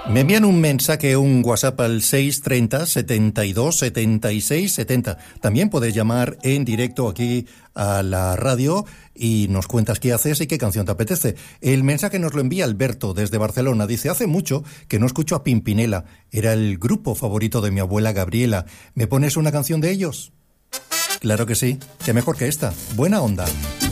Me envían un mensaje, un WhatsApp al 630 72 76 70. También puedes llamar en directo aquí a la radio y nos cuentas qué haces y qué canción te apetece. El mensaje nos lo envía Alberto desde Barcelona. Dice, hace mucho que no escucho a Pimpinela. Era el grupo favorito de mi abuela Gabriela. ¿Me pones una canción de ellos? Claro que sí. Qué mejor que esta. Buena onda.